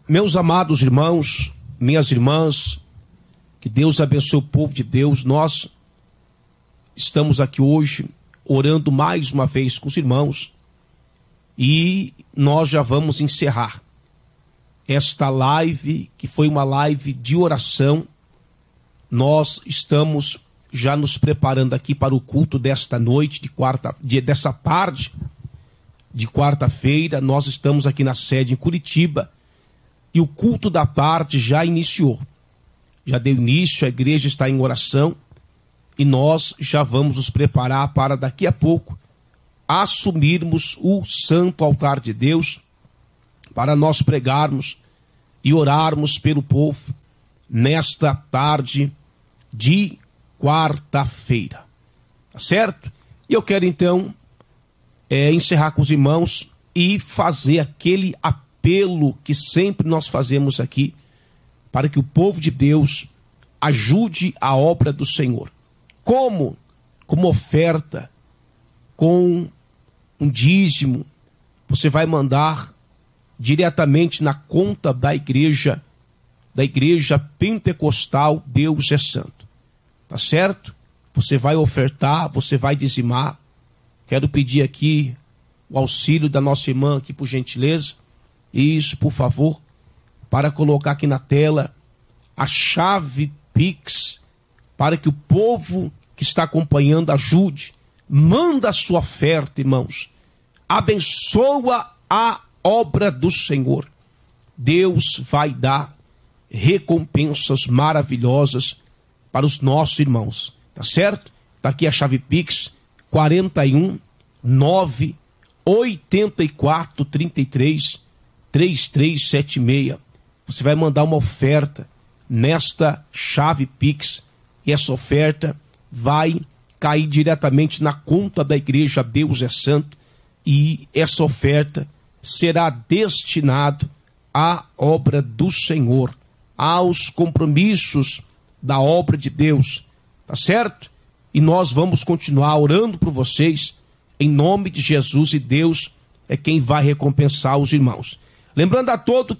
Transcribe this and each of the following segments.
Meus amados irmãos, minhas irmãs, que Deus abençoe o povo de Deus. Nós estamos aqui hoje orando mais uma vez com os irmãos e nós já vamos encerrar esta live, que foi uma live de oração. Nós estamos já nos preparando aqui para o culto desta noite, dessa tarde de quarta-feira. Nós estamos aqui na sede em Curitiba e o culto da tarde já iniciou. Já deu início, a igreja está em oração e nós já vamos nos preparar para daqui a pouco assumirmos o santo altar de Deus para nós pregarmos e orarmos pelo povo nesta tarde de quarta-feira. Tá certo? E eu quero então encerrar com os irmãos e fazer aquele apelo que sempre nós fazemos aqui, para que o povo de Deus ajude a obra do Senhor. Como? Como oferta, com um dízimo, você vai mandar diretamente na conta da igreja pentecostal Deus é Santo. Tá certo? Você vai ofertar, você vai dizimar. Quero pedir aqui o auxílio da nossa irmã aqui, por gentileza. Isso, por favor, para colocar aqui na tela a chave Pix, para que o povo que está acompanhando ajude. Manda a sua oferta, irmãos. Abençoa a obra do Senhor. Deus vai dar recompensas maravilhosas para os nossos irmãos. Tá certo? Está aqui a chave Pix, 41 9 84 33 3376. Você vai mandar uma oferta nesta chave Pix e essa oferta vai cair diretamente na conta da igreja Deus é Santo, e essa oferta será destinada à obra do Senhor, aos compromissos da obra de Deus, tá certo? E nós vamos continuar orando por vocês em nome de Jesus, e Deus é quem vai recompensar os irmãos. Lembrando a todos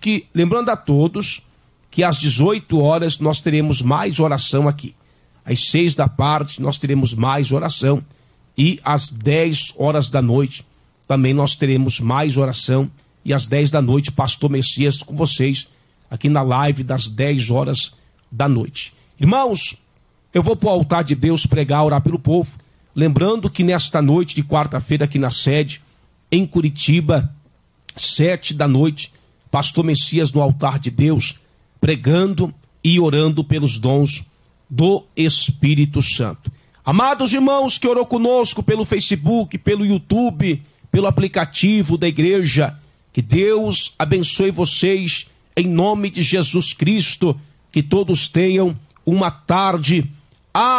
que às 18 horas nós teremos mais oração aqui. Às 6 da tarde nós teremos mais oração. E às 10 horas da noite também nós teremos mais oração. E às 10 da noite, Pastor Messias com vocês, aqui na live das 10 horas da noite. Irmãos, eu vou para o altar de Deus pregar, orar pelo povo. Lembrando que nesta noite de quarta-feira aqui na sede, em Curitiba, 7 da noite, Pastor Messias no altar de Deus, pregando e orando pelos dons do Espírito Santo. Amados irmãos que orou conosco pelo Facebook, pelo YouTube, pelo aplicativo da igreja, que Deus abençoe vocês em nome de Jesus Cristo, que todos tenham uma tarde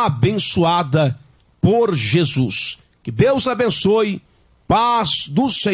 abençoada por Jesus. Que Deus abençoe, paz do Senhor.